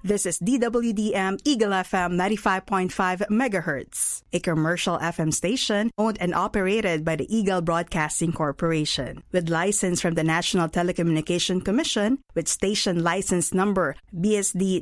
This is DWDM Eagle FM 95.5 megahertz, a commercial FM station owned and operated by the Eagle Broadcasting Corporation, with license from the National Telecommunication Commission with station license number BSD